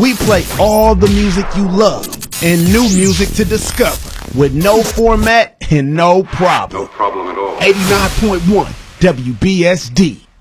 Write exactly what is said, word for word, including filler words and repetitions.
We play all the music you love and new music to discover with no format and no problem. No problem at all. eighty-nine point one W B S D.